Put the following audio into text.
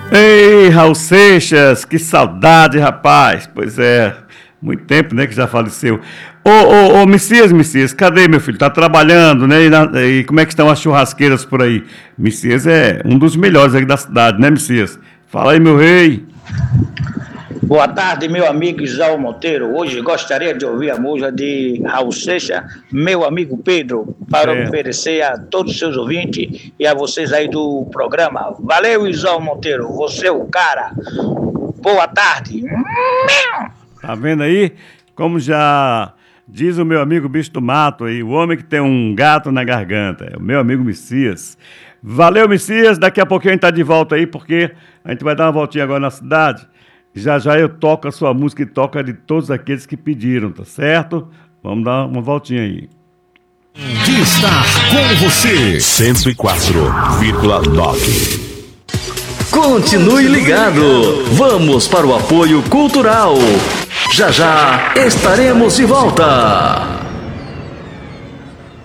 Ei, Raul Seixas, que saudade, rapaz. Pois é, muito tempo, né, que já faleceu. Ô, Messias, cadê, meu filho? Tá trabalhando, né? E como é que estão as churrasqueiras por aí? Messias é um dos melhores aqui da cidade, né, Messias? Fala aí, meu rei. Boa tarde, meu amigo Isao Monteiro. Hoje gostaria de ouvir a música de Raul Seixas, meu amigo Pedro, para Certo. oferecer a todos os seus ouvintes e a vocês aí do programa. Valeu, Isao Monteiro, você é o cara. Boa tarde. Tá vendo aí? Como já diz o meu amigo Bicho do Mato aí, o homem que tem um gato na garganta, é o meu amigo Messias. Valeu, Messias, daqui a pouquinho a gente tá de volta aí, porque a gente vai dar uma voltinha agora na cidade. Já já eu toco a sua música e toco a de todos aqueles que pediram, tá certo? Vamos dar uma voltinha aí. Que está com você 104,9. Continue ligado. Vamos para o apoio cultural. Já já estaremos de volta.